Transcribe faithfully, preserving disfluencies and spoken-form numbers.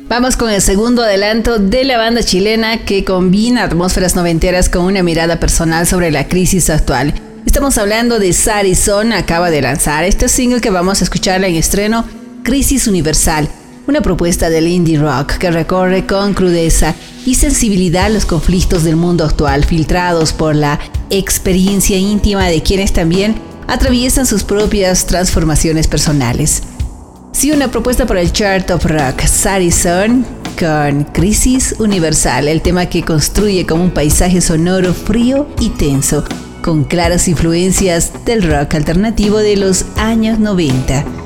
Vamos con el segundo adelanto de la banda chilena que combina atmósferas noventeras con una mirada personal sobre la crisis actual. Estamos hablando de Sarizón, acaba de lanzar este single que vamos a escuchar en estreno, Crisis Universal, una propuesta del indie rock que recorre con crudeza y sensibilidad los conflictos del mundo actual, filtrados por la experiencia íntima de quienes también atraviesan sus propias transformaciones personales. Sí, una propuesta para el chart of rock, Sarizón con Crisis Universal, el tema que construye como un paisaje sonoro frío y tenso, con claras influencias del rock alternativo de los años noventa.